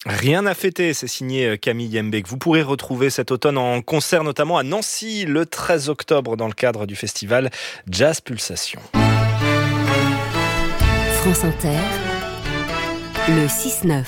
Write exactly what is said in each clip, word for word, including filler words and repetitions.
Rien à fêter, c'est signé Camille Yembeck. Vous pourrez retrouver cet automne en concert notamment à Nancy le treize octobre dans le cadre du festival Jazz Pulsation. France Inter, le six neuf.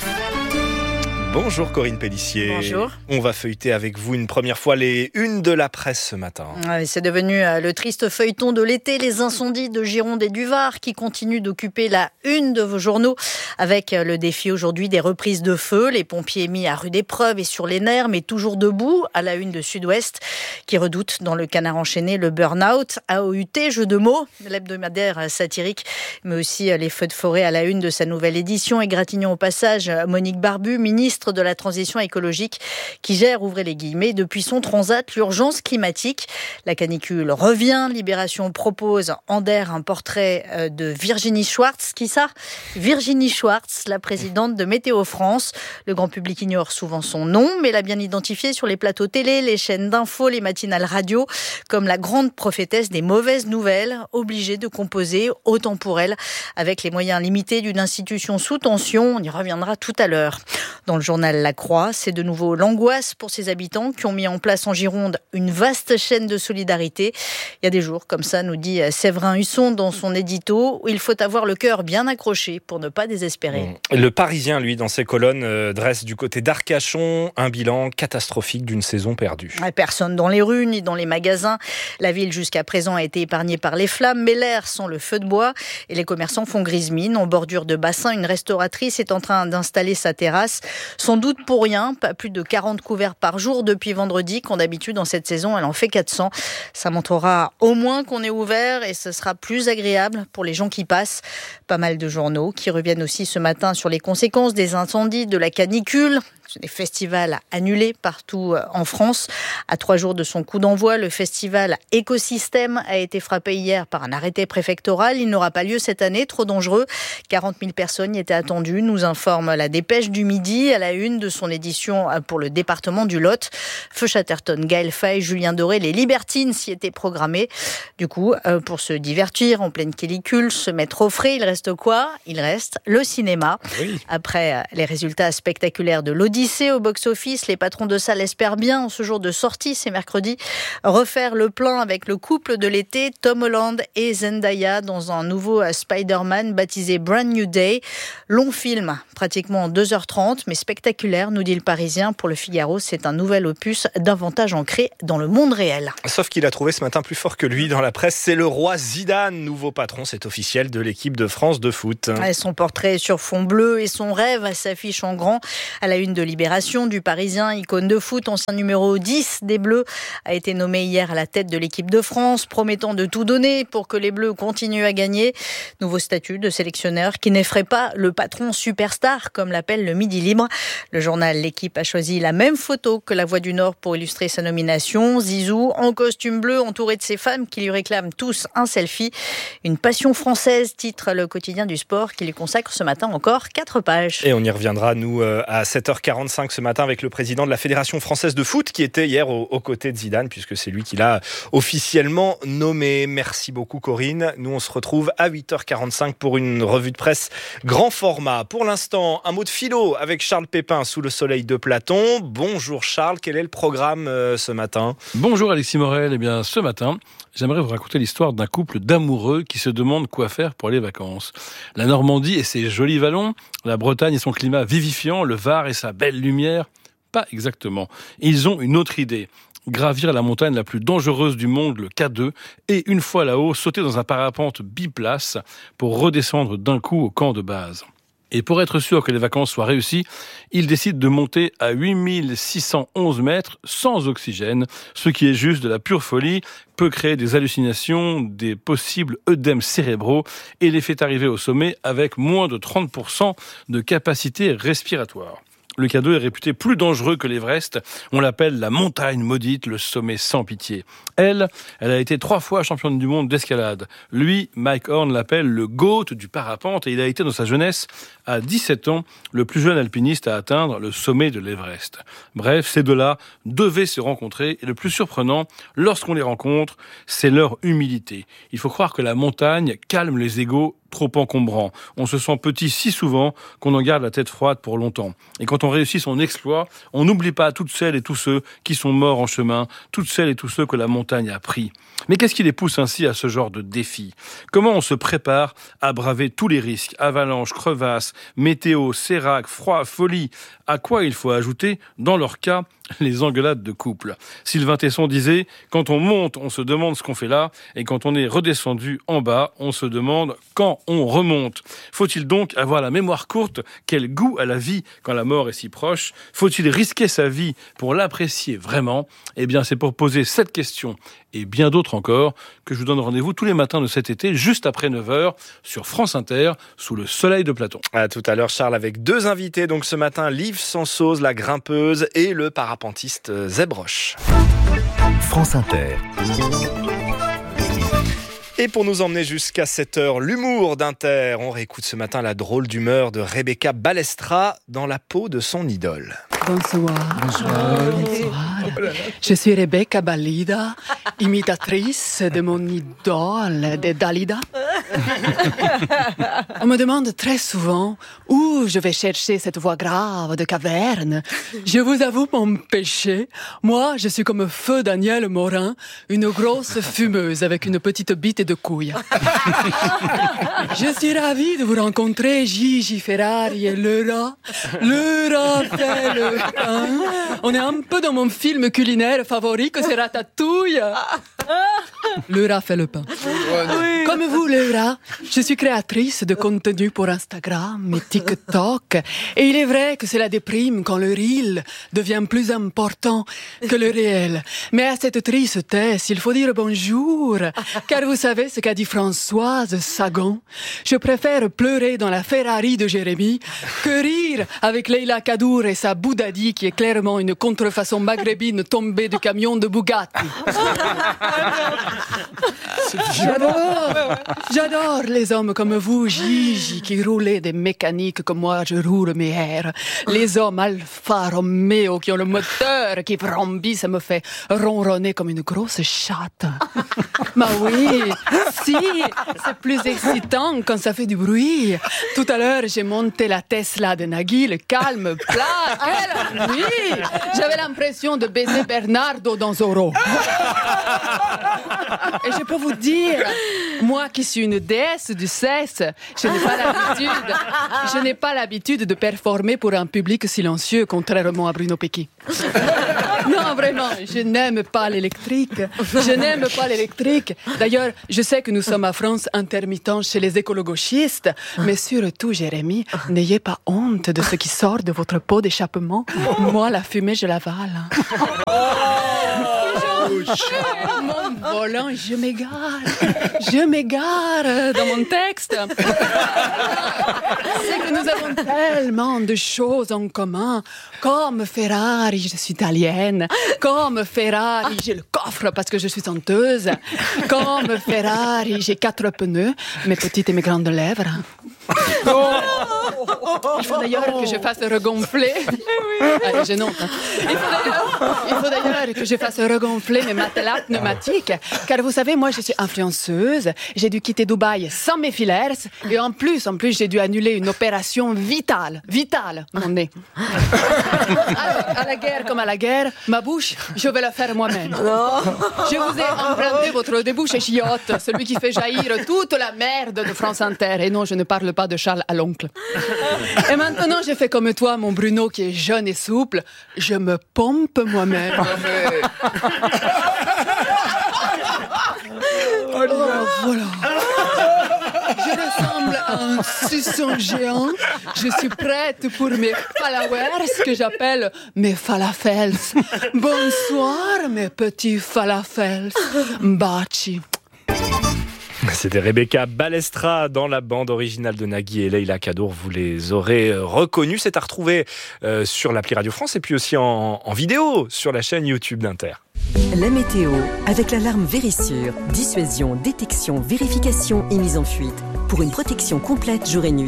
Bonjour Corinne Pellissier. Bonjour. On va feuilleter avec vous une première fois les unes de la presse ce matin. Ouais, c'est devenu le triste feuilleton de l'été, les incendies de Gironde et du Var qui continuent d'occuper la une de vos journaux avec le défi aujourd'hui des reprises de feu. Les pompiers mis à rude épreuve et sur les nerfs, mais toujours debout à la une de Sud-Ouest qui redoute dans le Canard enchaîné le burn-out. A O U T, jeu de mots, l'hebdomadaire satirique, mais aussi les feux de forêt à la une de sa nouvelle édition. Et gratignons au passage Monique Barbu, ministre de la Transition écologique, qui gère, ouvrez les guillemets, depuis son transat, l'urgence climatique. La canicule revient. Libération propose en d'air un portrait de Virginie Schwartz. Qui ça ? Virginie Schwartz, la présidente de Météo France. Le grand public ignore souvent son nom, mais l'a bien identifiée sur les plateaux télé, les chaînes d'infos, les matinales radio, comme la grande prophétesse des mauvaises nouvelles, obligée de composer, autant pour elle, avec les moyens limités d'une institution sous tension. On y reviendra tout à l'heure. Dans le journal La Croix, c'est de nouveau l'angoisse pour ses habitants qui ont mis en place en Gironde une vaste chaîne de solidarité. Il y a des jours comme ça, nous dit Séverin Husson dans son édito, où il faut avoir le cœur bien accroché pour ne pas désespérer. Le Parisien, lui, dans ses colonnes, euh, dresse du côté d'Arcachon un bilan catastrophique d'une saison perdue. Personne dans les rues ni dans les magasins. La ville jusqu'à présent a été épargnée par les flammes, mais l'air sent le feu de bois et les commerçants font grise mine. En bordure de bassin, une restauratrice est en train d'installer sa terrasse. Sans doute pour rien, pas plus de quarante couverts par jour depuis vendredi, quand d'habitude dans cette saison elle en fait quatre cents. Ça montrera au moins qu'on est ouvert et ce sera plus agréable pour les gens qui passent. Pas mal de journaux qui reviennent aussi ce matin sur les conséquences des incendies, de la canicule. Des festivals annulés partout en France. À trois jours de son coup d'envoi, le festival Écosystème a été frappé hier par un arrêté préfectoral. Il n'aura pas lieu cette année, trop dangereux. quarante mille personnes y étaient attendues, nous informe la Dépêche du Midi à la une de son édition pour le département du Lot. Feu Chatterton, Gaël Faye, Julien Doré, les Libertines s'y étaient programmés. Du coup, pour se divertir en pleine canicule, se mettre au frais, il reste quoi ? Il reste le cinéma. Oui. Après les résultats spectaculaires de l'Odyssée, au box-office, les patrons de salles espèrent bien, en ce jour de sortie, c'est mercredi, refaire le plein avec le couple de l'été, Tom Holland et Zendaya, dans un nouveau Spider-Man baptisé Brand New Day. Long film, pratiquement deux heures trente, mais spectaculaire, nous dit le Parisien. Pour le Figaro, c'est un nouvel opus davantage ancré dans le monde réel. Sauf qu'il a trouvé ce matin plus fort que lui dans la presse, c'est le roi Zidane, nouveau patron, c'est officiel, de l'équipe de France de foot. Ouais, son portrait sur fond bleu et son rêve s'affiche en grand à la une de Libération, du Parisien, icône de foot, ancien numéro dix des Bleus, a été nommé hier à la tête de l'équipe de France, promettant de tout donner pour que les Bleus continuent à gagner. Nouveau statut de sélectionneur qui n'effraie pas le patron superstar, comme l'appelle le Midi Libre. Le journal L'Équipe a choisi la même photo que la Voix du Nord pour illustrer sa nomination. Zizou, en costume bleu, entouré de ses femmes qui lui réclament tous un selfie. Une passion française, titre le quotidien du sport, qui lui consacre ce matin encore quatre pages. Et on y reviendra, nous, à sept heures quarante-cinq ce matin avec le président de la Fédération française de foot qui était hier aux, aux côtés de Zidane, puisque c'est lui qui l'a officiellement nommé. Merci beaucoup Corinne. Nous on se retrouve à huit heures quarante-cinq pour une revue de presse grand format. Pour l'instant, un mot de philo avec Charles Pépin sous le soleil de Platon. Bonjour Charles, quel est le programme euh, ce matin ? Bonjour Alexis Morel. Eh bien ce matin, j'aimerais vous raconter l'histoire d'un couple d'amoureux qui se demandent quoi faire pour les vacances. La Normandie et ses jolis vallons, la Bretagne et son climat vivifiant, le Var et sa belle lumière, pas exactement. Ils ont une autre idée. Gravir la montagne la plus dangereuse du monde, le K deux, et une fois là-haut, sauter dans un parapente biplace pour redescendre d'un coup au camp de base. Et pour être sûr que les vacances soient réussies, ils décident de monter à huit mille six cent onze mètres sans oxygène, ce qui est juste de la pure folie, peut créer des hallucinations, des possibles œdèmes cérébraux et les fait arriver au sommet avec moins de trente pour cent de capacité respiratoire. Le K deux est réputé plus dangereux que l'Everest. On l'appelle la montagne maudite, le sommet sans pitié. Elle, elle a été trois fois championne du monde d'escalade. Lui, Mike Horn, l'appelle le GOAT du parapente et il a été dans sa jeunesse à dix-sept ans, le plus jeune alpiniste à atteindre le sommet de l'Everest. Bref, ces deux-là devaient se rencontrer et le plus surprenant, lorsqu'on les rencontre, c'est leur humilité. Il faut croire que la montagne calme les égos trop encombrants. On se sent petit si souvent qu'on en garde la tête froide pour longtemps. Et quand on réussit son exploit, on n'oublie pas toutes celles et tous ceux qui sont morts en chemin, toutes celles et tous ceux que la montagne a pris. Mais qu'est-ce qui les pousse ainsi à ce genre de défi ? Comment on se prépare à braver tous les risques ? Avalanches, crevasses, météo, sérac, froid, folie. À quoi il faut ajouter, dans leur cas, les engueulades de couple. Sylvain Tesson disait « Quand on monte, on se demande ce qu'on fait là, et quand on est redescendu en bas, on se demande quand on remonte. » Faut-il donc avoir la mémoire courte ? Quel goût à la vie quand la mort est si proche ? Faut-il risquer sa vie pour l'apprécier vraiment ? Eh bien, c'est pour poser cette question et bien d'autres encore que je vous donne rendez-vous tous les matins de cet été, juste après neuf heures, sur France Inter, sous le soleil de Platon. À tout à l'heure, Charles, avec deux invités. Donc ce matin, Liv Sansose, la grimpeuse, et le parapentiste Zeb Roche. France Inter. Et pour nous emmener jusqu'à sept heures, l'humour d'Inter. On réécoute ce matin la drôle d'humeur de Rebecca Balestra dans la peau de son idole. Bonsoir. Bonsoir. Bonsoir. Je suis Rebecca Balida, imitatrice de mon idole, de Dalida. On me demande très souvent où je vais chercher cette voix grave de caverne. Je vous avoue mon péché. Moi, je suis comme feu Daniel Morin, une grosse fumeuse avec une petite bite de couille. Je suis ravie de vous rencontrer, Gigi Ferrari et le rat. Le rat fait le pain. On est un peu dans mon film culinaire favori que c'est Ratatouille. Le rat fait le pain. Oui. Comme vous, le rat, je suis créatrice de contenu pour Instagram et TikTok. Et il est vrai que cela déprime quand le reel devient plus important que le réel. Mais à cette tristesse, il faut dire bonjour. Car vous savez ce qu'a dit Françoise Sagan. Je préfère pleurer dans la Ferrari de Jérémy que rire avec Leila Kadour et sa Boudadi qui est clairement une contrefaçon maghrébine tombée du camion de Bugatti. J'adore, j'adore les hommes comme vous, Gigi, qui roulez des mécaniques comme moi, je roule mes airs. Les hommes Alfa Romeo qui ont le moteur qui vrombit, ça me fait ronronner comme une grosse chatte. Bah oui, si, c'est plus excitant quand ça fait du bruit. Tout à l'heure, j'ai monté la Tesla de Nagui, le calme, plat, quelle nuit. J'avais l'impression de baiser Bernardo dans Zorro. Et je peux vous dire, moi qui suis une déesse du sexe, je n'ai pas l'habitude, je n'ai pas l'habitude de performer pour un public silencieux, contrairement à Bruno Pecky. Non, vraiment, je n'aime pas l'électrique. Je n'aime pas l'électrique. D'ailleurs, je sais que nous sommes à France intermittents chez les écolo-gauchistes, mais surtout, Jérémy, n'ayez pas honte de ce qui sort de votre pot d'échappement. Moi, la fumée, je l'avale. Mon volant, je m'égare. Je m'égare dans mon texte. C'est que nous avons tellement de choses en commun. Comme Ferrari, je suis italienne. Comme Ferrari, j'ai le coffre parce que je suis chanteuse. Comme Ferrari, j'ai quatre pneus, mes petites et mes grandes lèvres. Il faut d'ailleurs que je fasse regonfler. Allez, je note. Hein. Il faut d'ailleurs, il faut d'ailleurs que je fasse regonfler mes matelas pneumatiques. Car vous savez, moi, je suis influenceuse. J'ai dû quitter Dubaï sans mes fillers. Et en plus, en plus, j'ai dû annuler une opération vitale. Vitale, mon nez. Alors, à la guerre comme à la guerre, ma bouche, je vais la faire moi-même. Je vous ai emprunté votre débouché chiotte, celui qui fait jaillir toute la merde de France Inter. Et non, je ne parle pas de Charles à l'oncle. Et maintenant, j'ai fait comme toi, mon Bruno, qui est jeune et souple. Je me pompe moi-même. Oh, voilà. Je ressemble à un suçon géant. Je suis prête pour mes followers, que j'appelle mes falafels. Bonsoir, mes petits falafels. Baci. C'était Rebecca Balestra dans la bande originale de Nagui et Leila Kadour. Vous les aurez reconnus. C'est à retrouver euh, sur l'appli Radio France et puis aussi en, en vidéo sur la chaîne YouTube d'Inter. La météo avec l'alarme Vérissure. Dissuasion, détection, vérification et mise en fuite. Pour une protection complète jour et nuit.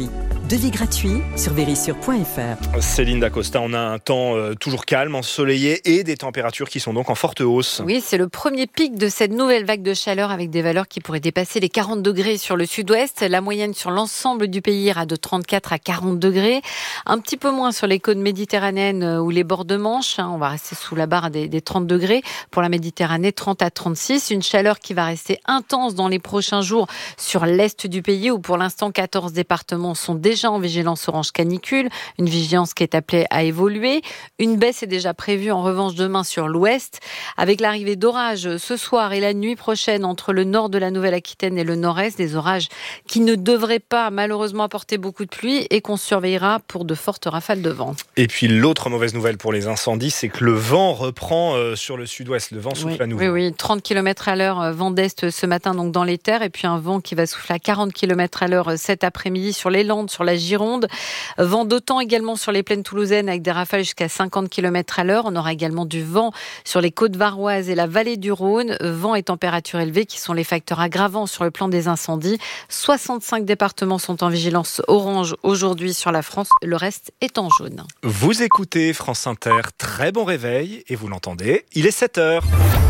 devis gratuit sur vérissure point f r. Céline Dacosta, on a un temps euh, toujours calme, ensoleillé et des températures qui sont donc en forte hausse. Oui, c'est le premier pic de cette nouvelle vague de chaleur avec des valeurs qui pourraient dépasser les quarante degrés sur le sud-ouest. La moyenne sur l'ensemble du pays ira de trente-quatre à quarante degrés. Un petit peu moins sur les côtes méditerranéennes ou les bords de Manche. On va rester sous la barre des, des trente degrés. Pour la Méditerranée, trente à trente-six. Une chaleur qui va rester intense dans les prochains jours sur l'est du pays où pour l'instant quatorze départements sont déjà en vigilance orange canicule, une vigilance qui est appelée à évoluer. Une baisse est déjà prévue en revanche demain sur l'ouest, avec l'arrivée d'orages ce soir et la nuit prochaine entre le nord de la Nouvelle-Aquitaine et le nord-est, des orages qui ne devraient pas malheureusement apporter beaucoup de pluie et qu'on surveillera pour de fortes rafales de vent. Et puis l'autre mauvaise nouvelle pour les incendies, c'est que le vent reprend euh, sur le sud-ouest, le vent souffle oui, à nouveau. Oui, oui, trente kilomètres à l'heure, euh, vent d'est ce matin donc dans les terres, et puis un vent qui va souffler à quarante kilomètres à l'heure cet après-midi sur les Landes, sur la Gironde. Vent d'autant également sur les plaines toulousaines avec des rafales jusqu'à cinquante kilomètres à l'heure. On aura également du vent sur les côtes varoises et la vallée du Rhône. Vent et températures élevées qui sont les facteurs aggravants sur le plan des incendies. soixante-cinq départements sont en vigilance orange aujourd'hui sur la France. Le reste est en jaune. Vous écoutez France Inter, très bon réveil et vous l'entendez, il est sept heures.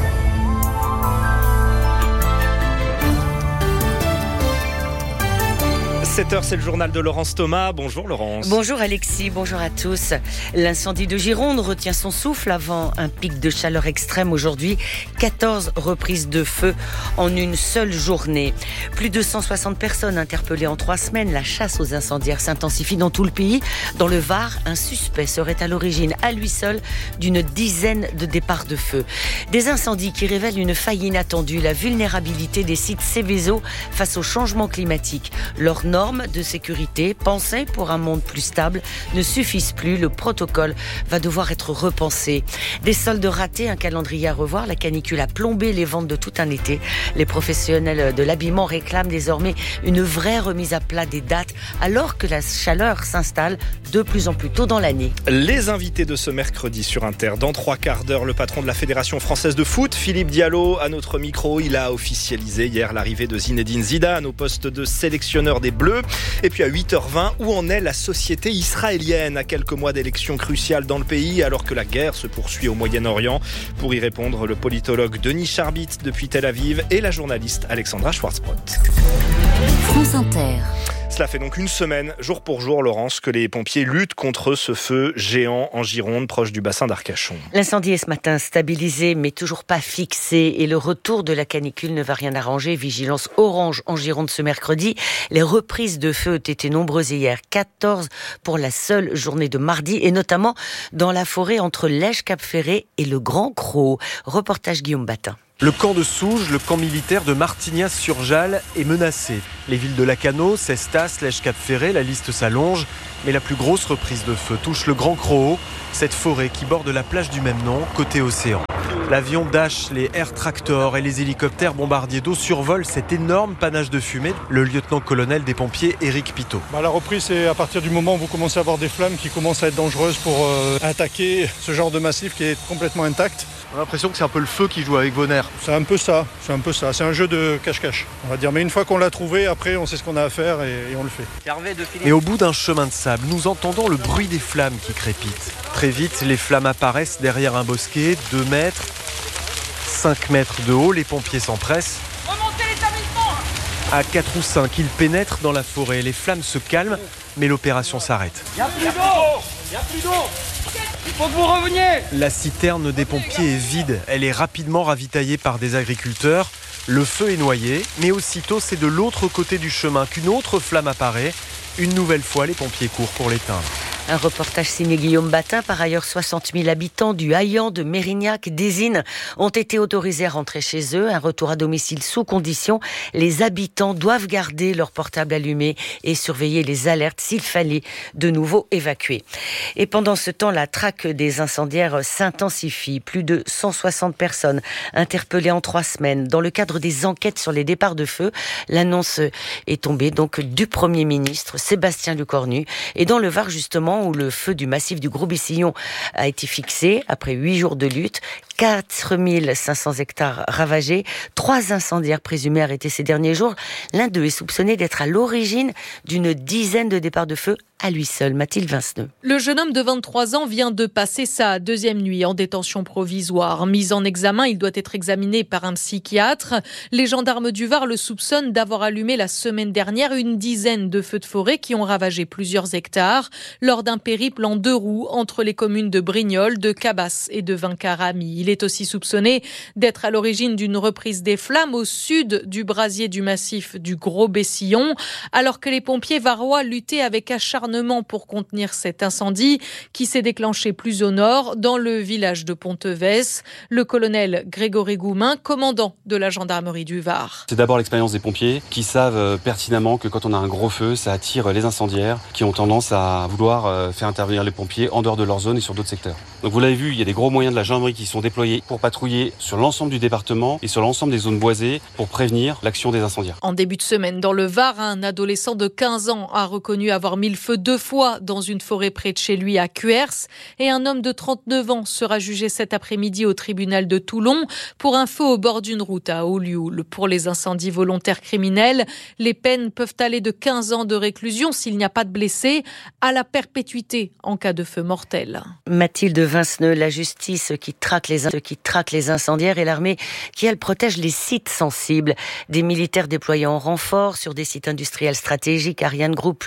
sept heures, c'est le journal de Laurence Thomas. Bonjour Laurence. Bonjour Alexis, bonjour à tous. L'incendie de Gironde retient son souffle avant un pic de chaleur extrême aujourd'hui. quatorze reprises de feu en une seule journée. Plus de cent soixante personnes interpellées en trois semaines. La chasse aux incendiaires s'intensifie dans tout le pays. Dans le Var, un suspect serait à l'origine, à lui seul, d'une dizaine de départs de feu. Des incendies qui révèlent une faille inattendue, la vulnérabilité des sites Seveso face au changement climatique. Leurs normes de sécurité, pensées pour un monde plus stable, ne suffisent plus. Le protocole va devoir être repensé. Des soldes ratés, un calendrier à revoir. La canicule a plombé les ventes de tout un été. Les professionnels de l'habillement réclament désormais une vraie remise à plat des dates, alors que la chaleur s'installe de plus en plus tôt dans l'année. Les invités de ce mercredi sur Inter. Dans trois quarts d'heure, le patron de la Fédération Française de Foot, Philippe Diallo, à notre micro. Il a officialisé hier l'arrivée de Zinedine Zidane au poste de sélectionneur des Bleus. Et puis à huit heures vingt, où en est la société israélienne à quelques mois d'élections cruciales dans le pays, alors que la guerre se poursuit au Moyen-Orient? Pour y répondre, le politologue Denis Charbit depuis Tel Aviv et la journaliste Alexandra Schwarzbrot. France Inter. Cela fait donc une semaine, jour pour jour, Laurence, que les pompiers luttent contre ce feu géant en Gironde, proche du bassin d'Arcachon. L'incendie est ce matin stabilisé, mais toujours pas fixé. Et le retour de la canicule ne va rien arranger. Vigilance orange en Gironde ce mercredi. Les reprises de feu ont été nombreuses hier. quatorze pour la seule journée de mardi, et notamment dans la forêt entre Lège-Cap-Ferré et le Grand Crau. Reportage Guillaume Batin. Le camp de Souges, le camp militaire de Martignas-sur-Jalles, est menacé. Les villes de Lacanau, Cestas, Lège-Cap-Ferré, la liste s'allonge. Mais la plus grosse reprise de feu touche le Grand Crau, cette forêt qui borde la plage du même nom, côté océan. L'avion Dash, les Air Tractor et les hélicoptères bombardiers d'eau survolent cet énorme panache de fumée. Le lieutenant-colonel des pompiers, Éric Pitot. Bah, la reprise, c'est à partir du moment où vous commencez à avoir des flammes qui commencent à être dangereuses pour euh, attaquer ce genre de massif qui est complètement intact. On a l'impression que c'est un peu le feu qui joue avec vos nerfs. C'est un peu ça, c'est un peu ça. C'est un jeu de cache-cache, on va dire. Mais une fois qu'on l'a trouvé, après, on sait ce qu'on a à faire et, et on le fait. Et au bout d'un chemin de sable, nous entendons le bruit des flammes qui crépitent. Très vite, les flammes apparaissent derrière un bosquet, deux mètres, cinq mètres de haut. Les pompiers s'empressent. Remontez l'établissement. À quatre ou cinq, ils pénètrent dans la forêt. Les flammes se calment, mais l'opération s'arrête. Il n'y a plus d'eau. Il n'y a plus d'eau. Il faut que vous reveniez. La citerne des pompiers est vide. Elle est rapidement ravitaillée par des agriculteurs. Le feu est noyé, mais aussitôt, c'est de l'autre côté du chemin qu'une autre flamme apparaît. Une nouvelle fois, les pompiers courent pour l'éteindre. Un reportage signé Guillaume Batin. Par ailleurs, soixante mille habitants du Haillan, de Mérignac, d'Ésine ont été autorisés à rentrer chez eux. Un retour à domicile sous condition. Les habitants doivent garder leur portable allumé et surveiller les alertes s'il fallait de nouveau évacuer. Et pendant ce temps, la traque des incendiaires s'intensifie. Plus de cent soixante personnes interpellées en trois semaines. Dans le cadre des enquêtes sur les départs de feu, l'annonce est tombée donc du Premier ministre Sébastien Lecornu. Et dans le Var, justement, où le feu du massif du Gros Bissillon a été fixé après huit jours de lutte, quatre mille cinq cents hectares ravagés, trois incendiaires présumés arrêtés ces derniers jours. L'un d'eux est soupçonné d'être à l'origine d'une dizaine de départs de feu à lui seul. Mathilde Vinceneux. Le jeune homme de vingt-trois ans vient de passer sa deuxième nuit en détention provisoire. Mis en examen, il doit être examiné par un psychiatre. Les gendarmes du Var le soupçonnent d'avoir allumé la semaine dernière une dizaine de feux de forêt qui ont ravagé plusieurs hectares lors d'un périple en deux roues entre les communes de Brignoles, de Cabas et de Vincarami. Il est aussi soupçonné d'être à l'origine d'une reprise des flammes au sud du brasier du massif du Gros-Bessillon, alors que les pompiers varois luttaient avec acharnement pour contenir cet incendie qui s'est déclenché plus au nord, dans le village de Pontevès. Le colonel Grégory Goumin, commandant de la gendarmerie du Var. C'est d'abord l'expérience des pompiers qui savent pertinemment que quand on a un gros feu, ça attire les incendiaires qui ont tendance à vouloir faire intervenir les pompiers en dehors de leur zone et sur d'autres secteurs. Donc vous l'avez vu, il y a des gros moyens de la gendarmerie qui sont déployés pour patrouiller sur l'ensemble du département et sur l'ensemble des zones boisées pour prévenir l'action des incendiaires. En début de semaine, dans le Var, un adolescent de quinze ans a reconnu avoir mis le feu deux fois dans une forêt près de chez lui à Cuers, et un homme de trente-neuf ans sera jugé cet après-midi au tribunal de Toulon pour un feu au bord d'une route à Olioul. Pour les incendies volontaires criminels, les peines peuvent aller de quinze ans de réclusion s'il n'y a pas de blessés à la perpétuité en cas de feu mortel. Mathilde Vinceneux, la justice qui traque les, qui traque les incendiaires et l'armée qui, elle, protège les sites sensibles. Des militaires déployés en renfort sur des sites industriels stratégiques, Ariane Group,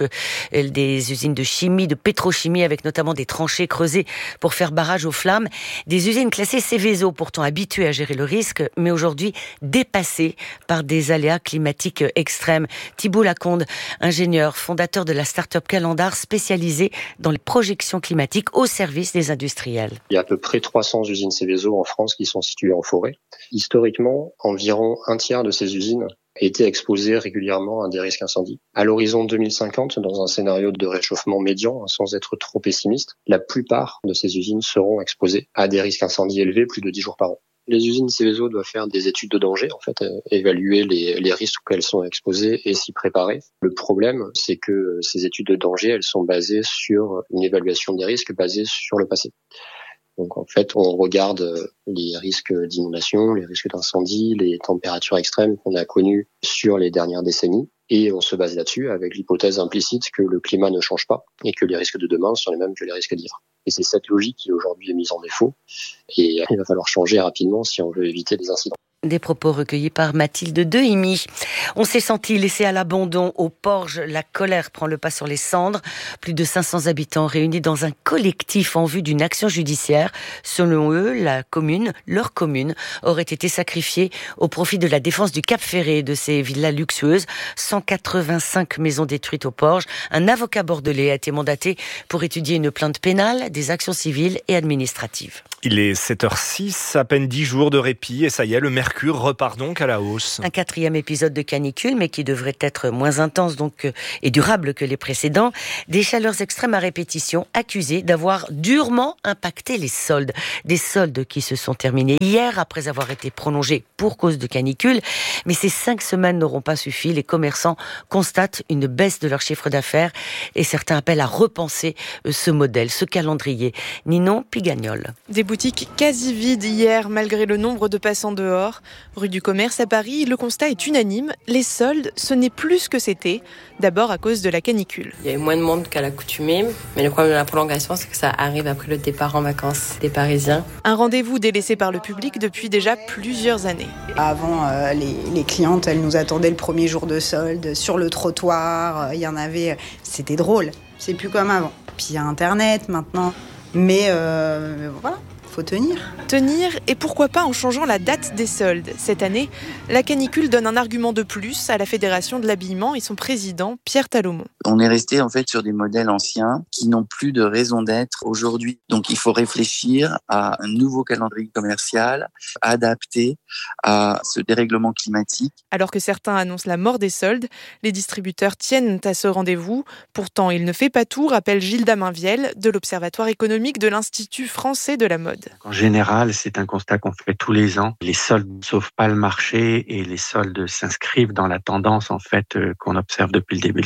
des usines de chimie, de pétrochimie, avec notamment des tranchées creusées pour faire barrage aux flammes. Des usines classées Seveso, pourtant habituées à gérer le risque, mais aujourd'hui dépassées par des aléas climatiques extrêmes. Thibault Lacombe, ingénieur, fondateur de la start-up Calendar, spécialisée dans les projections climatiques au service des industriels. Il y a à peu près trois cents usines Seveso en France qui sont situées en forêt. Historiquement, environ un tiers de ces usines étaient exposées régulièrement à des risques incendies. À l'horizon deux mille cinquante, dans un scénario de réchauffement médian, sans être trop pessimiste, la plupart de ces usines seront exposées à des risques incendies élevés plus de dix jours par an. Les usines Seveso doivent faire des études de danger, en fait, évaluer les, les risques auxquels elles sont exposées et s'y préparer. Le problème, c'est que ces études de danger, elles sont basées sur une évaluation des risques basée sur le passé. Donc en fait, on regarde les risques d'inondation, les risques d'incendie, les températures extrêmes qu'on a connues sur les dernières décennies, et on se base là-dessus avec l'hypothèse implicite que le climat ne change pas et que les risques de demain sont les mêmes que les risques d'hier. Et c'est cette logique qui aujourd'hui est mise en défaut, et il va falloir changer rapidement si on veut éviter des incidents. Des propos recueillis par Mathilde Dehimi. On s'est senti laissé à l'abandon au Porge. La colère prend le pas sur les cendres. Plus de cinq cents habitants réunis dans un collectif en vue d'une action judiciaire. Selon eux, la commune, leur commune, aurait été sacrifiée au profit de la défense du Cap Ferré et de ses villas luxueuses. cent quatre-vingt-cinq maisons détruites au Porge. Un avocat bordelais a été mandaté pour étudier une plainte pénale, des actions civiles et administratives. Il est sept heures six, à peine dix jours de répit et ça y est, le mercure repart donc à la hausse. Un quatrième épisode de canicule, mais qui devrait être moins intense donc et durable que les précédents. Des chaleurs extrêmes à répétition, accusées d'avoir durement impacté les soldes. Des soldes qui se sont terminés hier après avoir été prolongés pour cause de canicule. Mais ces cinq semaines n'auront pas suffi. Les commerçants constatent une baisse de leur chiffre d'affaires et certains appellent à repenser ce modèle, ce calendrier. Ninon Pigagnol. Des boutiques quasi vides hier, malgré le nombre de passants dehors. Rue du Commerce à Paris, le constat est unanime. Les soldes, ce n'est plus ce que c'était. D'abord à cause de la canicule. Il y a eu moins de monde qu'à l'accoutumée, mais le problème de la prolongation, c'est que ça arrive après le départ en vacances des Parisiens. Un rendez-vous délaissé par le public depuis déjà plusieurs années. Avant, euh, les, les clientes, elles nous attendaient le premier jour de solde sur le trottoir. Il y en avait, c'était drôle. C'est plus comme avant. Puis il y a Internet maintenant. Mais euh, voilà. Faut tenir. Tenir, et pourquoi pas en changeant la date des soldes. Cette année, la canicule donne un argument de plus à la Fédération de l'habillement et son président, Pierre Talomont. On est resté en fait sur des modèles anciens qui n'ont plus de raison d'être aujourd'hui. Donc il faut réfléchir à un nouveau calendrier commercial adapté à ce dérèglement climatique. Alors que certains annoncent la mort des soldes, les distributeurs tiennent à ce rendez-vous. Pourtant, il ne fait pas tout, rappelle Gilles Daminviel de l'Observatoire économique de l'Institut français de la mode. En général, c'est un constat qu'on fait tous les ans. Les soldes ne sauvent pas le marché et les soldes s'inscrivent dans la tendance en fait qu'on observe depuis le début de l'année.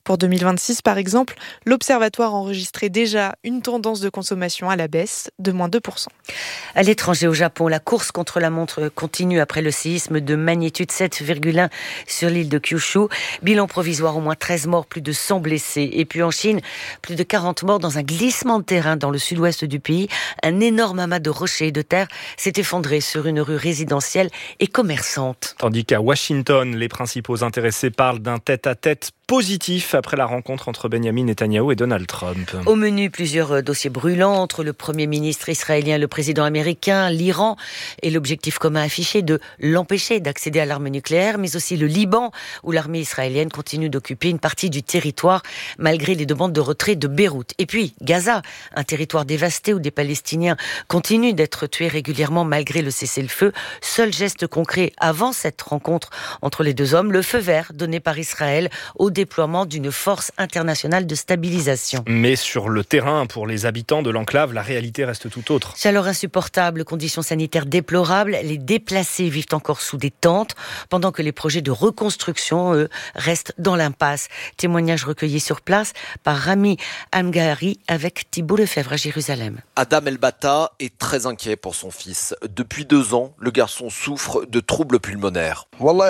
Pour deux mille vingt-six, par exemple, l'Observatoire enregistrait déjà une tendance de consommation à la baisse de moins deux pour cent. À l'étranger, au Japon, la course contre la montre continue après le séisme de magnitude sept virgule un sur l'île de Kyushu. Bilan provisoire, au moins treize morts, plus de cent blessés. Et puis en Chine, plus de quarante morts dans un glissement de terrain dans le sud-ouest du pays. Un énorme amas de rochers et de terre s'est effondré sur une rue résidentielle et commerçante. Tandis qu'à Washington, les principaux intéressés parlent d'un tête-à-tête positif après la rencontre entre Benjamin Netanyahou et Donald Trump. Au menu, plusieurs dossiers brûlants entre le Premier ministre israélien, le président américain, l'Iran et l'objectif commun affiché de l'empêcher d'accéder à l'arme nucléaire, mais aussi le Liban où l'armée israélienne continue d'occuper une partie du territoire malgré les demandes de retrait de Beyrouth. Et puis Gaza, un territoire dévasté où des Palestiniens continuent d'être tués régulièrement malgré le cessez-le-feu. Seul geste concret avant cette rencontre entre les deux hommes, le feu vert donné par Israël au déploiement d'une force internationale de stabilisation. Mais sur le terrain, pour les habitants de l'enclave, la réalité reste tout autre. Chaleur insupportable, conditions sanitaires déplorables, les déplacés vivent encore sous des tentes, pendant que les projets de reconstruction, eux, restent dans l'impasse. Témoignage recueilli sur place par Rami Amghari avec Thibault Lefebvre à Jérusalem. Adam El-Bata est très inquiet pour son fils. Depuis deux ans, le garçon souffre de troubles pulmonaires.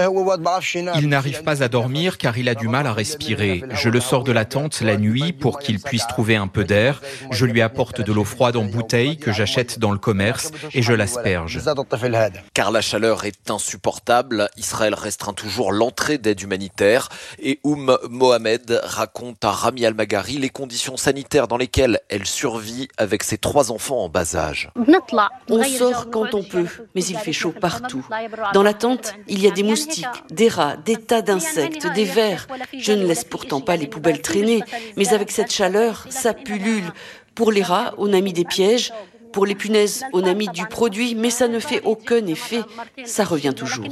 Il n'arrive pas à dormir car il a du mal à respirer. Je le sors de la tente la nuit pour qu'il puisse trouver un peu d'air. Je lui apporte de l'eau froide en bouteille que j'achète dans le commerce et je l'asperge. Car la chaleur est insupportable, Israël restreint toujours l'entrée d'aide humanitaire et Oum Mohamed raconte à Rami Al-Maghari les conditions sanitaires dans lesquelles elle survit avec ses trois enfants en bas âge. On sort quand on peut, mais il fait chaud partout. Dans la tente, il y a des moustiques, des rats, des tas d'insectes, des vers. Je ne laisse pourtant pas les poubelles traîner, mais avec cette chaleur, ça pullule. Pour les rats, on a mis des pièges. Pour les punaises, on a mis du produit, mais ça ne fait aucun effet. Ça revient toujours.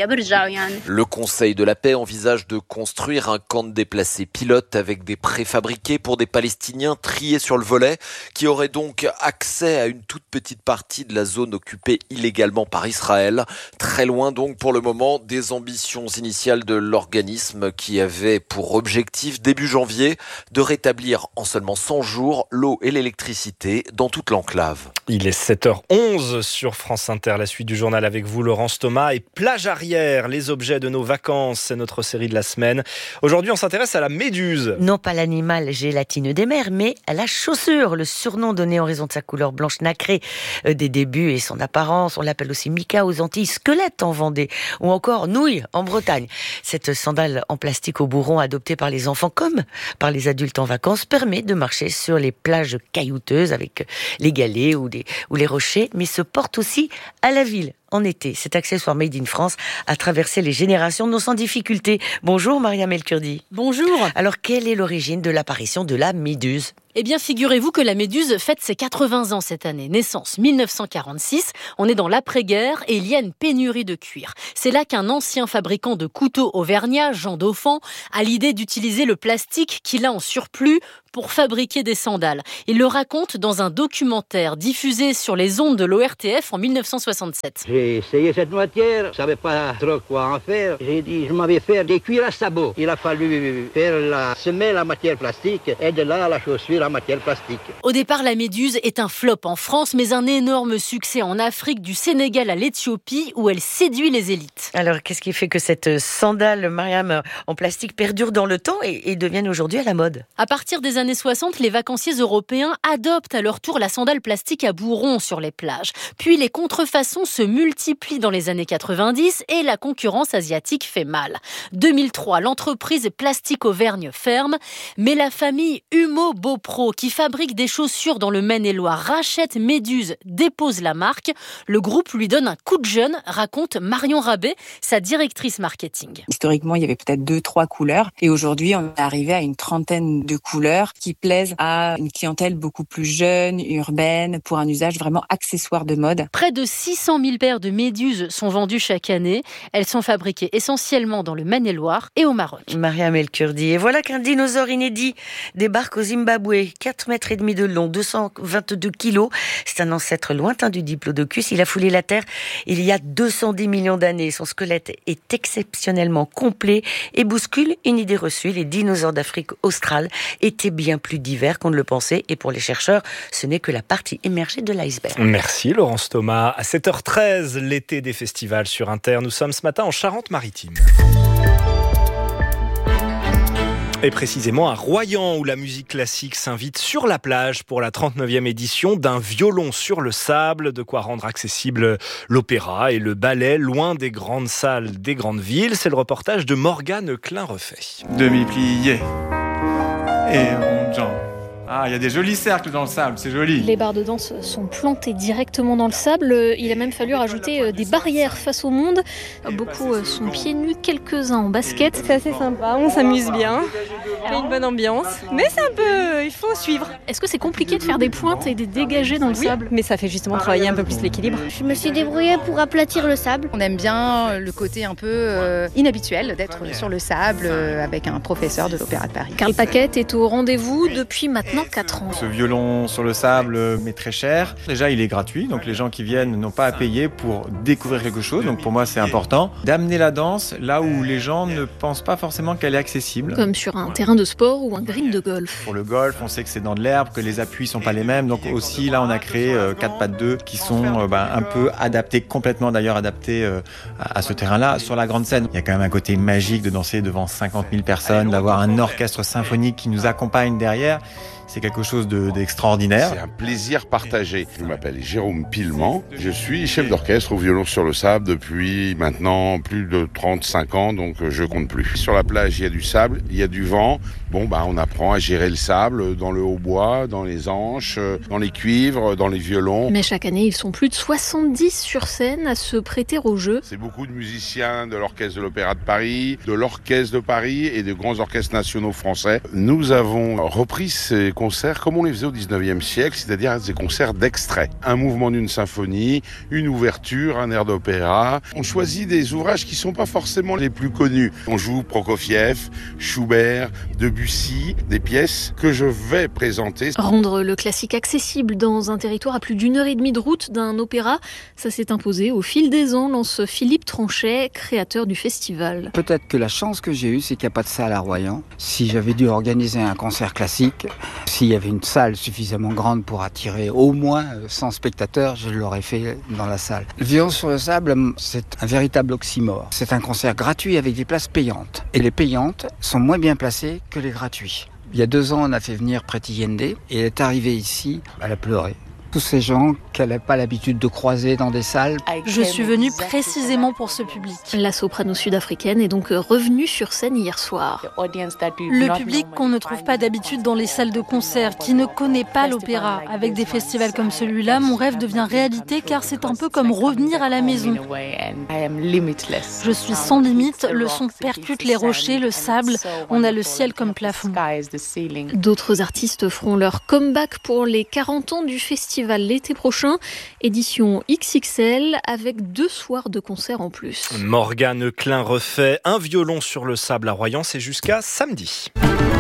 Le Conseil de la paix envisage de construire un camp de déplacés pilotes avec des préfabriqués pour des Palestiniens triés sur le volet, qui auraient donc accès à une toute petite partie de la zone occupée illégalement par Israël. Très loin donc pour le moment des ambitions initiales de l'organisme qui avait pour objectif début janvier de rétablir en seulement cent jours l'eau et l'électricité dans toute l'enclave. Il est sept heures onze sur France Inter. La suite du journal avec vous, Laurence Thomas. Et plage arrière, les objets de nos vacances, c'est notre série de la semaine. Aujourd'hui, on s'intéresse à la méduse. Non pas l'animal gélatineux des mers, mais à la chaussure. Le surnom donné en raison de sa couleur blanche nacrée euh, des débuts et son apparence. On l'appelle aussi mica aux Antilles, squelette en Vendée ou encore nouille en Bretagne. Cette sandale en plastique au bourron adoptée par les enfants comme par les adultes en vacances permet de marcher sur les plages caillouteuses avec les galets ou, des, ou les rochers, mais se porte aussi à la ville. En été, cet accessoire made in France a traversé les générations, non sans difficulté. Bonjour Mariam El-Kurdi. Bonjour. Alors, quelle est l'origine de l'apparition de la méduse ? Eh bien, figurez-vous que la méduse fête ses quatre-vingts ans cette année. Naissance mille neuf cent quarante-six. On est dans l'après-guerre et il y a une pénurie de cuir. C'est là qu'un ancien fabricant de couteaux auvergnat, Jean Dauphin, a l'idée d'utiliser le plastique qu'il a en surplus pour fabriquer des sandales. Il le raconte dans un documentaire diffusé sur les ondes de l'O R T F en mille neuf cent soixante-sept. J'ai essayé cette matière, je ne savais pas trop quoi en faire. J'ai dit, je m'avais fait des cuirs à sabot. Il a fallu faire la semelle en matière plastique et de là la chaussure en matière plastique. Au départ, la méduse est un flop en France, mais un énorme succès en Afrique, du Sénégal à l'Éthiopie, où elle séduit les élites. Alors, qu'est-ce qui fait que cette sandale, Mariam, en plastique perdure dans le temps et, et devienne aujourd'hui à la mode ? À partir des années soixante, les vacanciers européens adoptent à leur tour la sandale plastique à bourron sur les plages. Puis les contrefaçons se multiplient dans les années quatre-vingt-dix et la concurrence asiatique fait mal. deux mille trois, l'entreprise Plastique Auvergne ferme, mais la famille Humo Beaupro, qui fabrique des chaussures dans le Maine-et-Loire, rachète Méduse, dépose la marque. Le groupe lui donne un coup de jeune, raconte Marion Rabet, sa directrice marketing. Historiquement, il y avait peut-être deux, trois couleurs. Et aujourd'hui, on est arrivé à une trentaine de couleurs qui plaisent à une clientèle beaucoup plus jeune, urbaine, pour un usage vraiment accessoire de mode. Près de six cent mille paires de méduses sont vendues chaque année. Elles sont fabriquées essentiellement dans le Maine-et-Loire et au Maroc. Mariam El-Kurdi. Et voilà qu'un dinosaure inédit débarque au Zimbabwe. Chloé, quatre mètres et demi de long, deux cent vingt-deux kilos. C'est un ancêtre lointain du diplodocus. Il a foulé la Terre il y a deux cent dix millions d'années. Son squelette est exceptionnellement complet et bouscule une idée reçue. Les dinosaures d'Afrique australe étaient bien plus divers qu'on ne le pensait. Et pour les chercheurs, ce n'est que la partie émergée de l'iceberg. Merci Laurence Thomas. À sept heures treize, l'été des festivals sur Inter. Nous sommes ce matin en Charente-Maritime. Et précisément à Royan, où la musique classique s'invite sur la plage pour la trente-neuvième édition d'un violon sur le sable, de quoi rendre accessible l'opéra et le ballet loin des grandes salles des grandes villes. C'est le reportage de Morgane Klein-Refait. Demi-plié et rond-jambe. Ah, il y a des jolis cercles dans le sable, c'est joli. Les barres de danse sont plantées directement dans le sable. Il a même fallu rajouter des barrières face au monde. Beaucoup sont pieds nus, quelques-uns en basket. C'est assez sympa, on s'amuse bien. Il y a une bonne ambiance, mais c'est un peu... il faut suivre. Est-ce que c'est compliqué de faire des pointes et de dégager dans le oui, sable ? Mais ça fait justement travailler un peu plus l'équilibre. Je me suis débrouillée pour aplatir le sable. On aime bien le côté un peu euh, inhabituel d'être sur le sable euh, avec un professeur de l'Opéra de Paris. Karl Paquette est au rendez-vous depuis maintenant quatre ans. Ce violon sur le sable m'est très cher. Déjà, il est gratuit, donc les gens qui viennent n'ont pas à payer pour découvrir quelque chose. Donc pour moi, c'est important d'amener la danse là où les gens ne pensent pas forcément qu'elle est accessible. Comme sur un terrain de sport ou un green de golf. Pour le golf, on sait que c'est dans de l'herbe, que les appuis sont pas les mêmes. Donc aussi, là, on a créé euh, quatre pattes deux qui sont euh, bah, un peu adaptés, complètement d'ailleurs adaptés euh, à, à ce terrain-là. Sur la grande scène, il y a quand même un côté magique de danser devant cinquante mille personnes, d'avoir un orchestre symphonique qui nous accompagne derrière. C'est quelque chose de, d'extraordinaire. C'est un plaisir partagé. Je m'appelle Jérôme Pillement. Je suis chef d'orchestre au violon sur le sable depuis maintenant plus de trente-cinq ans, donc je compte plus. Sur la plage, il y a du sable, il y a du vent. Bon, bah, on apprend à gérer le sable dans le hautbois, dans les anches, dans les cuivres, dans les violons. Mais chaque année, ils sont plus de soixante-dix sur scène à se prêter au jeu. C'est beaucoup de musiciens de l'Orchestre de l'Opéra de Paris, de l'Orchestre de Paris et de grands orchestres nationaux français. Nous avons repris ces concerts comme on les faisait au dix-neuvième siècle, c'est-à-dire des concerts d'extraits. Un mouvement d'une symphonie, une ouverture, un air d'opéra. On choisit des ouvrages qui ne sont pas forcément les plus connus. On joue Prokofiev, Schubert, Debussy, des pièces que je vais présenter. Rendre le classique accessible dans un territoire à plus d'une heure et demie de route d'un opéra, ça s'est imposé au fil des ans, lance Philippe Tranchet, créateur du festival. Peut-être que la chance que j'ai eue, c'est qu'il n'y a pas de salle à Royan. Si j'avais dû organiser un concert classique, s'il y avait une salle suffisamment grande pour attirer au moins cent spectateurs, je l'aurais fait dans la salle. Le violon sur le sable, c'est un véritable oxymore. C'est un concert gratuit avec des places payantes. Et les payantes sont moins bien placées que les gratuits. Il y a deux ans, on a fait venir Preti Yende et elle est arrivée ici, elle a pleuré. Tous ces gens qu'elle n'a pas l'habitude de croiser dans des salles. Je suis venue précisément pour ce public. La soprano sud-africaine est donc revenue sur scène hier soir. Le public qu'on ne trouve pas d'habitude dans les salles de concert, qui ne connaît pas l'opéra. Avec des festivals comme celui-là, mon rêve devient réalité car c'est un peu comme revenir à la maison. Je suis sans limite, le son percute les rochers, le sable, on a le ciel comme plafond. D'autres artistes feront leur comeback pour les quarante ans du festival l'été prochain, édition X X L avec deux soirs de concert en plus. Morgane Klein-Refait, un violon sur le sable à Royan, c'est jusqu'à samedi.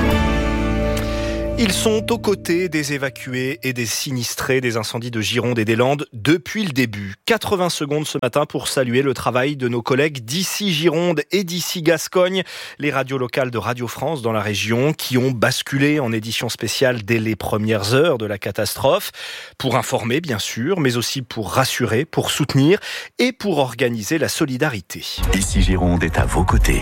Ils sont aux côtés des évacués et des sinistrés des incendies de Gironde et des Landes depuis le début. quatre-vingts secondes ce matin pour saluer le travail de nos collègues d'ici Gironde et d'ici Gascogne, les radios locales de Radio France dans la région qui ont basculé en édition spéciale dès les premières heures de la catastrophe pour informer bien sûr, mais aussi pour rassurer, pour soutenir et pour organiser la solidarité. Ici Gironde est à vos côtés.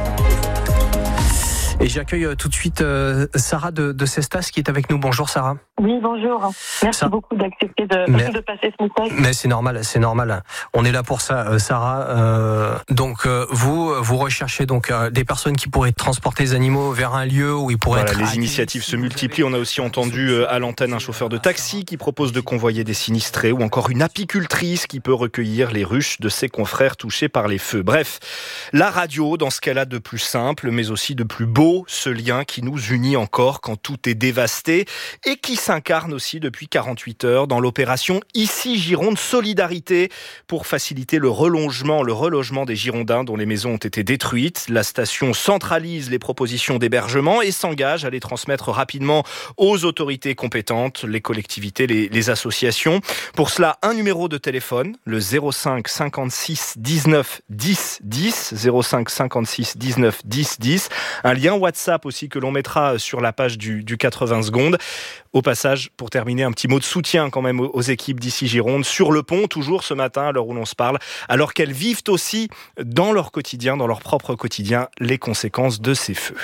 Et j'accueille tout de suite euh, Sarah de, de Cestas qui est avec nous. Bonjour Sarah. Oui, bonjour. Merci ça... beaucoup d'accepter de, mais, de passer ce message. Mais c'est normal, c'est normal. On est là pour ça, euh, Sarah. Euh, donc euh, vous, vous recherchez donc euh, des personnes qui pourraient transporter les animaux vers un lieu où ils pourraient voilà, être... Les initiatives se multiplient. On a aussi entendu euh, à l'antenne un chauffeur de taxi qui propose de convoyer des sinistrés ou encore une apicultrice qui peut recueillir les ruches de ses confrères touchés par les feux. Bref, la radio dans ce qu'elle a de plus simple mais aussi de plus beau beau ce lien qui nous unit encore quand tout est dévasté et qui s'incarne aussi depuis quarante-huit heures dans l'opération Ici Gironde Solidarité pour faciliter le relogement, le relogement des Girondins dont les maisons ont été détruites. La station centralise les propositions d'hébergement et s'engage à les transmettre rapidement aux autorités compétentes, les collectivités, les, les associations. Pour cela, un numéro de téléphone, le zéro cinq cinquante-six dix-neuf dix dix, zéro cinq cinquante-six dix-neuf dix dix. Un lien WhatsApp aussi que l'on mettra sur la page du, du quatre-vingts secondes. Au passage, pour terminer, un petit mot de soutien quand même aux équipes d'Ici Gironde sur le pont, toujours ce matin à l'heure où l'on se parle, alors qu'elles vivent aussi dans leur quotidien, dans leur propre quotidien, les conséquences de ces feux.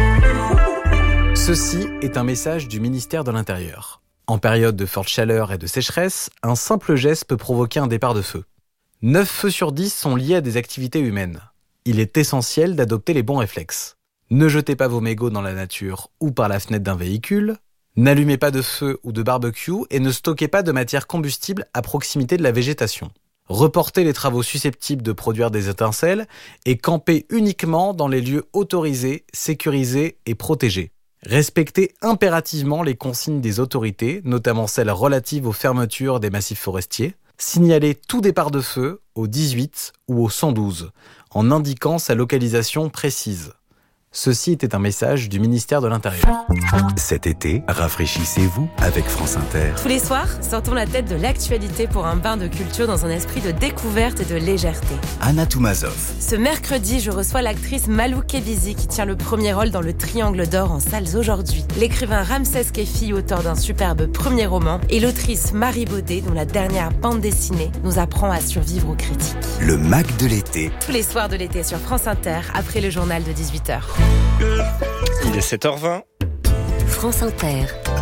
Ceci est un message du ministère de l'Intérieur. En période de forte chaleur et de sécheresse, un simple geste peut provoquer un départ de feu. neuf feux sur dix sont liés à des activités humaines. Il est essentiel d'adopter les bons réflexes. Ne jetez pas vos mégots dans la nature ou par la fenêtre d'un véhicule. N'allumez pas de feu ou de barbecue et ne stockez pas de matière combustible à proximité de la végétation. Reportez les travaux susceptibles de produire des étincelles et campez uniquement dans les lieux autorisés, sécurisés et protégés. Respectez impérativement les consignes des autorités, notamment celles relatives aux fermetures des massifs forestiers. Signalez tout départ de feu au dix-huit ou au cent douze, en indiquant sa localisation précise. Ceci était un message du ministère de l'Intérieur. Cet été, rafraîchissez-vous avec France Inter. Tous les soirs, sortons la tête de l'actualité pour un bain de culture dans un esprit de découverte et de légèreté. Anna Toumazov. Ce mercredi, je reçois l'actrice Malou Kebizi qui tient le premier rôle dans le Triangle d'Or en salles aujourd'hui. L'écrivain Ramsès Kefi, auteur d'un superbe premier roman, et l'autrice Marie Baudet, dont la dernière bande dessinée nous apprend à survivre aux critiques. Le Mac de l'été. Tous les soirs de l'été sur France Inter, après le journal de dix-huit heures. Il est sept heures vingt. France Inter.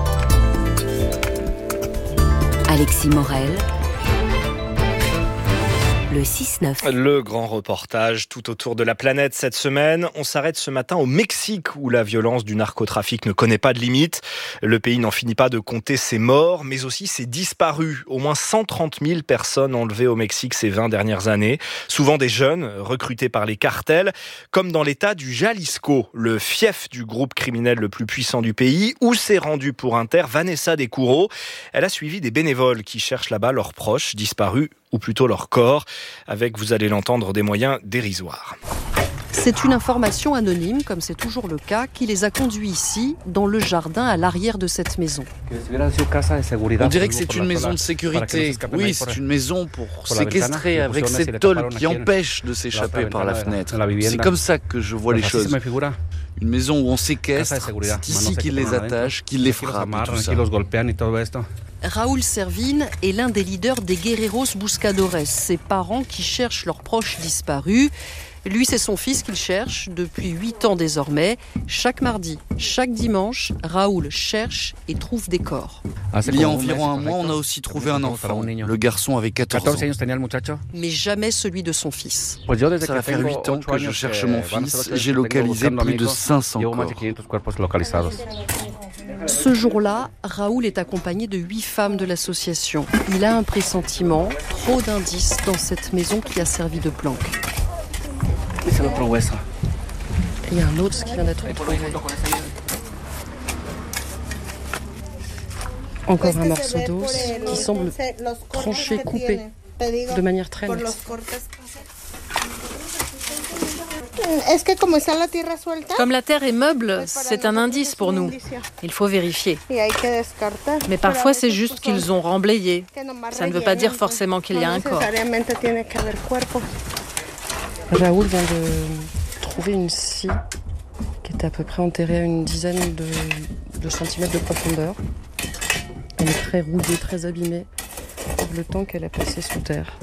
Alexis Morel. Le six neuf. Le grand reportage tout autour de la planète cette semaine. On s'arrête ce matin au Mexique où la violence du narcotrafic ne connaît pas de limite. Le pays n'en finit pas de compter ses morts, mais aussi ses disparus. Au moins cent trente mille personnes enlevées au Mexique ces vingt dernières années. Souvent des jeunes recrutés par les cartels, comme dans l'état du Jalisco, le fief du groupe criminel le plus puissant du pays, où s'est rendue pour Inter Vanessa Descoureaux. Elle a suivi des bénévoles qui cherchent là-bas leurs proches disparus, ou plutôt leur corps, avec, vous allez l'entendre, des moyens dérisoires. C'est une information anonyme, comme c'est toujours le cas, qui les a conduits ici, dans le jardin à l'arrière de cette maison. On dirait que c'est une maison de sécurité. Oui, c'est une maison pour séquestrer avec cette tôle qui empêche de s'échapper par la fenêtre. C'est comme ça que je vois les choses. Une maison où on séquestre, c'est ici qu'ils les attachent, qu'ils les frappent et tout ça. Raúl Servin est l'un des leaders des Guerreros Buscadores, ses parents qui cherchent leurs proches disparus. Lui, c'est son fils qu'il cherche depuis huit ans désormais. Chaque mardi, chaque dimanche, Raúl cherche et trouve des corps. Il y a environ un mois, on a aussi trouvé un enfant. Le garçon avait quatorze ans. Mais jamais celui de son fils. Ça va faire huit ans que je cherche mon fils. J'ai localisé plus de cinq cents corps. Ce jour-là, Raúl est accompagné de huit femmes de l'association. Il a un pressentiment, trop d'indices dans cette maison qui a servi de planque. Il y a un autre qui vient d'être trouvé. Encore un morceau d'os qui semble tranché, coupé, de manière très nette. Comme la terre est meuble, c'est un indice pour nous. Il faut vérifier. Mais parfois, c'est juste qu'ils ont remblayé. Ça ne veut pas dire forcément qu'il y a un corps. Raúl vient de trouver une scie qui est à peu près enterrée à une dizaine de, de centimètres de profondeur. Elle est très rouillée, très abîmée, le temps qu'elle a passé sous terre.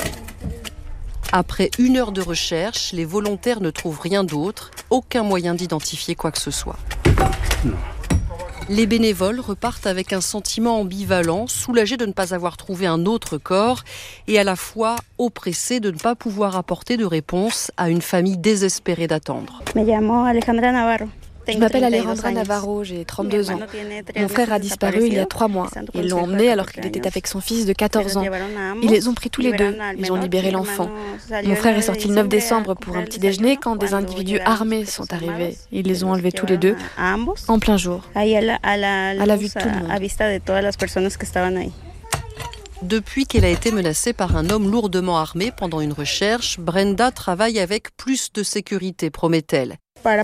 Après une heure de recherche, les volontaires ne trouvent rien d'autre, aucun moyen d'identifier quoi que ce soit. Non. Les bénévoles repartent avec un sentiment ambivalent, soulagés de ne pas avoir trouvé un autre corps et à la fois oppressés de ne pas pouvoir apporter de réponse à une famille désespérée d'attendre. Je m'appelle Alejandra Navarro, j'ai trente-deux ans. Mon frère a disparu il y a trois mois. Ils l'ont emmené alors qu'il était avec son fils de quatorze ans. Ils les ont pris tous les deux. Ils ont libéré l'enfant. Mon frère est sorti le neuf décembre pour un petit déjeuner quand des individus armés sont arrivés. Ils les ont enlevés tous les deux, en plein jour, à la vue de tout le monde. Depuis qu'elle a été menacée par un homme lourdement armé pendant une recherche, Brenda travaille avec plus de sécurité, promet-elle.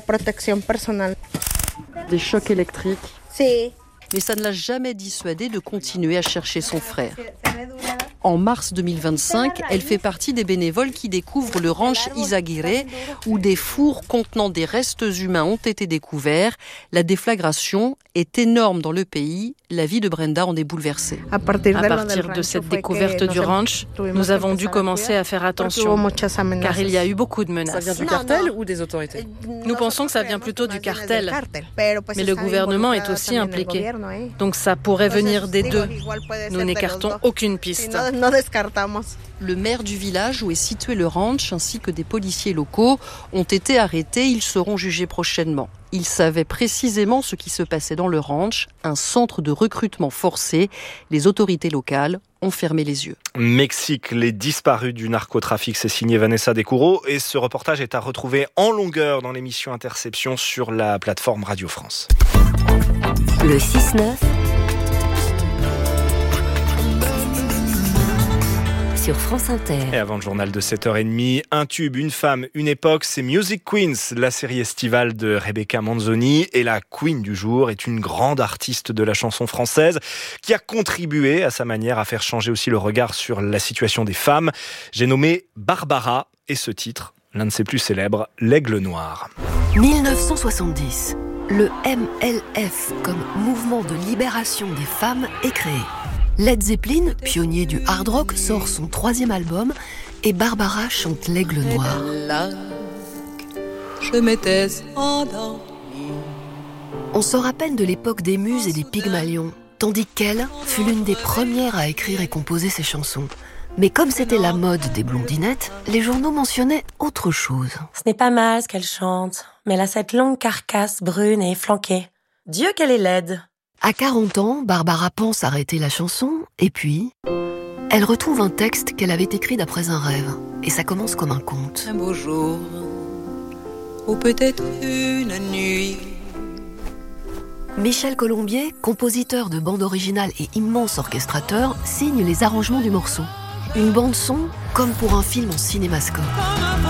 Des chocs électriques. Mais ça ne l'a jamais dissuadée de continuer à chercher son frère. En mars deux mille vingt-cinq, elle fait partie des bénévoles qui découvrent le ranch Izaguirre, où des fours contenant des restes humains ont été découverts. La déflagration est énorme dans le pays. La vie de Brenda en est bouleversée. À partir de cette découverte du ranch, nous avons dû commencer à faire attention, car il y a eu beaucoup de menaces. Ça vient du cartel ou des autorités ? Nous pensons que ça vient plutôt du cartel, mais le gouvernement est aussi impliqué. Donc ça pourrait venir des deux. Nous n'écartons aucune piste. Le maire du village où est situé le ranch ainsi que des policiers locaux ont été arrêtés. Ils seront jugés prochainement. Ils savaient précisément ce qui se passait dans le ranch, un centre de recrutement forcé. Les autorités locales ont fermé les yeux. Mexique, les disparus du narcotrafic, c'est signé Vanessa Descoureaux et ce reportage est à retrouver en longueur dans l'émission Interception sur la plateforme Radio France. Le six neuf sur France Inter. Et avant le journal de sept heures trente, un tube, une femme, une époque, c'est Music Queens, la série estivale de Rebecca Manzoni. Et la queen du jour est une grande artiste de la chanson française qui a contribué à sa manière à faire changer aussi le regard sur la situation des femmes. J'ai nommé Barbara et ce titre, l'un de ses plus célèbres, L'Aigle Noir. dix-neuf cent soixante-dix, le M L F comme mouvement de libération des femmes est créé. Led Zeppelin, pionnier du hard rock, sort son troisième album et Barbara chante L'Aigle Noir. Je m'étais endormie. On sort à peine de l'époque des Muses et des Pygmalions, tandis qu'elle fut l'une des premières à écrire et composer ses chansons. Mais comme c'était la mode des blondinettes, les journaux mentionnaient autre chose. Ce n'est pas mal ce qu'elle chante, mais elle a cette longue carcasse brune et flanquée. Dieu qu'elle est laide. À quarante ans, Barbara pense arrêter la chanson, et puis... elle retrouve un texte qu'elle avait écrit d'après un rêve, et ça commence comme un conte. Un beau jour, ou peut-être une nuit... Michel Colombier, compositeur de bande originale et immense orchestrateur, signe les arrangements du morceau. Une bande-son comme pour un film en cinémascope.